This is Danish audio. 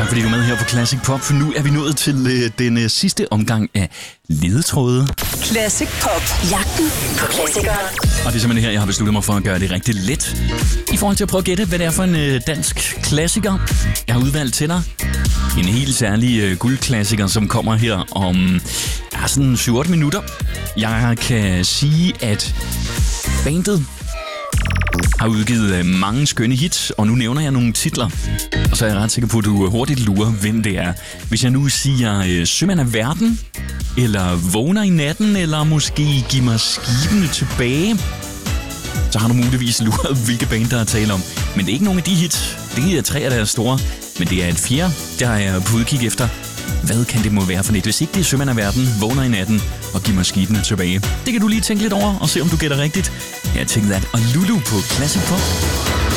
fordi du er med her på Classic Pop, for nu er vi nået til den sidste omgang af ledetråde. Classic Pop. Jagten på klassikere. Og det er simpelthen her, jeg har besluttet mig for at gøre det rigtig let i forhold til at prøve at gætte, hvad det er for en dansk klassiker, jeg har udvalgt til dig. En helt særlig guldklassiker, som kommer her om sådan 7-8 minutter. Jeg kan sige, at bandet har udgivet mange skønne hits, og nu nævner jeg nogle titler. Og så er jeg ret sikker på, at du hurtigt lurer, hvem det er. Hvis jeg nu siger Sømand af verden, eller Vågner i natten, eller måske Giv mig skibene tilbage, så har du muligvis luret, hvilke band der er tale om. Men det er ikke nogen af de hits. Det er 3 af deres store, men det er et 4, der er på udkig efter. Hvad kan det må være for lidt, hvis ikke det er Sømand af verden, Vågner i natten og Giv mig skibene tilbage? Det kan du lige tænke lidt over og se, om du gætter rigtigt. Jeg tænker, at og Lulu på Classic Pop.